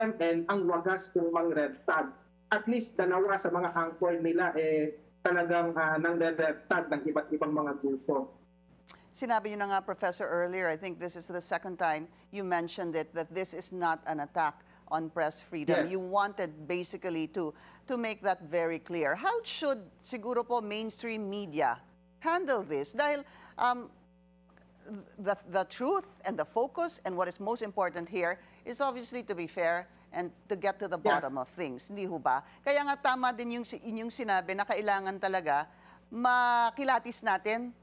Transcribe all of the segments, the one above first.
PGMN ang wagas kung mang-red tag. At least dalawa sa mga anchor nila talagang nang-red tag ng iba't ibang mga grupo. Sinabi niyo na nga, Professor, earlier, I think this is the second time you mentioned it, that this is not an attack on press freedom. Yes. You wanted basically to make that very clear. How should siguro po mainstream media handle this? Dahil the truth and the focus and what is most important here is obviously to be fair and to get to the bottom of things. Hindi ho ba? Kaya nga tama din yung inyong sinabi na kailangan talaga makilatis natin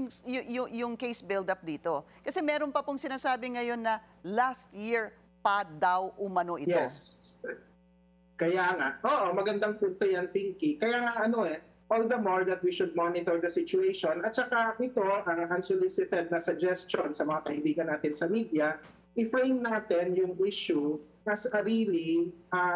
yung case build-up dito. Kasi meron pa pong sinasabi ngayon na last year pa daw umano ito. Yes. Kaya nga, magandang punto yan, Pinky. Kaya nga all the more that we should monitor the situation. At saka ito, ang unsolicited na suggestion sa mga kaibigan natin sa media, i-frame natin yung issue as a really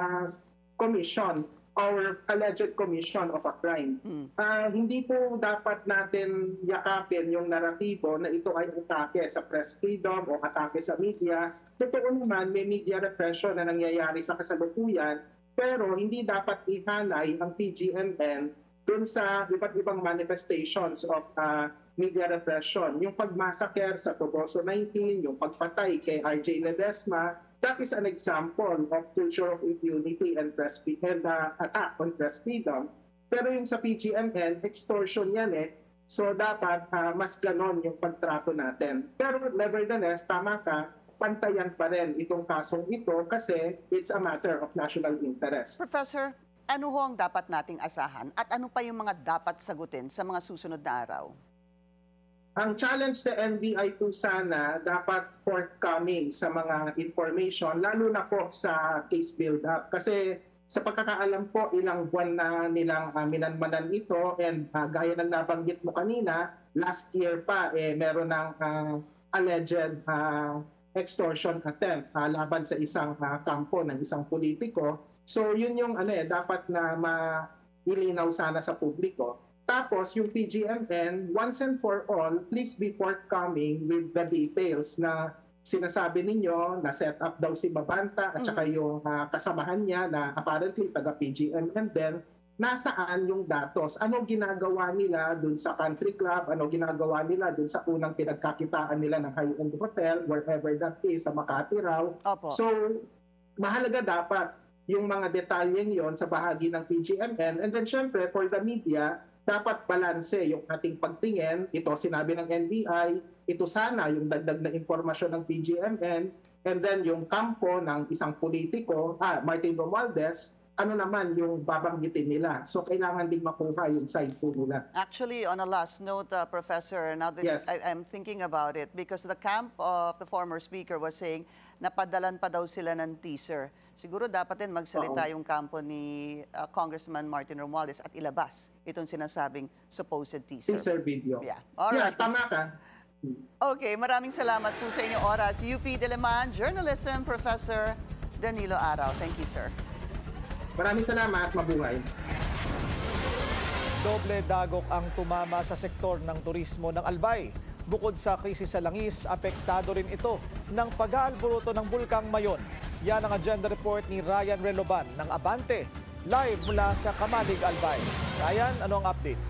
commission or alleged commission of a crime. Hindi po dapat natin yakapin yung naratibo na ito ay atake sa press freedom o atake sa media. Totoo naman, may media repression na nangyayari sa kasalukuyan, pero hindi dapat ihanay ang PGMN dun sa iba't ibang manifestations of media repression. Yung pagmassacre sa Toboso 19, yung pagpatay kay RJ Ledesma, that is an example of culture of impunity and attack on press freedom. Pero yung sa PGMN, extortion yan So dapat mas ganon yung pagtrato natin. Pero nevertheless, tama ka, pantayan pa rin itong kasong ito kasi it's a matter of national interest. Professor, ano ho ang dapat nating asahan at ano pa yung mga dapat sagutin sa mga susunod na araw? Ang challenge sa NBI po sana dapat forthcoming sa mga information, lalo na po sa case build-up. Kasi sa pagkakaalam po, ilang buwan na nilang minanmanan ito and gaya ng nabanggit mo kanina, last year pa meron ng alleged extortion attempt laban sa isang kampo ng isang politiko. So yun yung dapat na mailinaw sana sa publiko. Tapos yung PGMN, once and for all, please be forthcoming with the details na sinasabi ninyo na set up daw si Mabanta at saka yung kasamahan niya na apparently taga PGMN din, nasaan yung datos, ano ginagawa nila dun sa country club, ano ginagawa nila dun sa unang pinagkakitaan nila ng high-end hotel, wherever that is, sa Makati raw. Opo. So, mahalaga dapat yung mga detalyeng yon sa bahagi ng PGMN. And then syempre, for the media, dapat balanse yung ating pagtingin. Ito sinabi ng NBI, ito sana yung dagdag na impormasyon ng PGMN, and then yung kampo ng isang politiko, Martin Romualdez, ano naman yung babanggitin nila. So kailangan din makuha yung side po nila. Actually, on a last note, Professor, now that Yes. I'm thinking about it, because the camp of the former speaker was saying napadalan pa daw sila ng teaser. Siguro dapat din magsalita yung kampo ni Congressman Martin Romualdez at ilabas itong sinasabing supposed teaser. Teaser video. Yeah. All right. Tama ka. Okay, maraming salamat po sa inyong oras. UP Diliman Journalism Professor Danilo Araw. Thank you, sir. Maraming salamat. Mabuhay. Doble dagok ang tumama sa sektor ng turismo ng Albay. Bukod sa krisis sa langis, apektado rin ito ng pag-aalboroto ng Bulkang Mayon. Yan ang agenda report ni Ryan Reloban ng Abante. Live mula sa Kamalig, Albay. Ryan, ano ang update?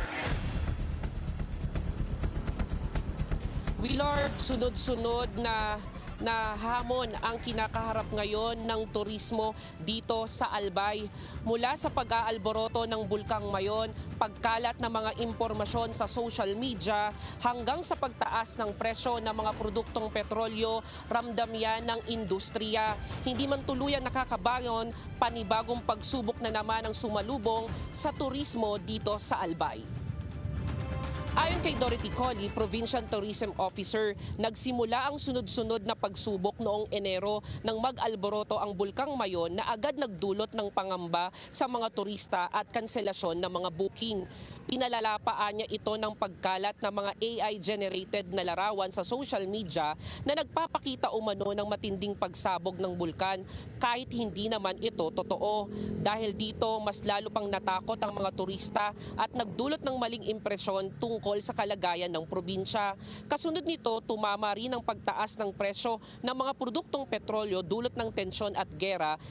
Willard, sunod-sunod na hamon ang kinakaharap ngayon ng turismo dito sa Albay. Mula sa pag-aalboroto ng Bulkang Mayon, pagkalat ng mga impormasyon sa social media, hanggang sa pagtaas ng presyo ng mga produktong petrolyo, ramdam yan ng industriya. Hindi man tuluyan nakakabangon, panibagong pagsubok na naman ang sumalubong sa turismo dito sa Albay. Ayon kay Dorothy Collie, Provincial Tourism Officer, nagsimula ang sunod-sunod na pagsubok noong Enero nang mag-alboroto ang Bulkang Mayon na agad nagdulot ng pangamba sa mga turista at kanselasyon ng mga booking. Pinalalapaan niya ito ng pagkalat ng mga AI-generated na larawan sa social media na nagpapakita umano ng matinding pagsabog ng bulkan kahit hindi naman ito totoo. Dahil dito, mas lalo pang natakot ang mga turista at nagdulot ng maling impresyon tungkol sa kalagayan ng probinsya. Kasunod nito, tumama rin ang pagtaas ng presyo ng mga produktong petrolyo dulot ng tensyon at gera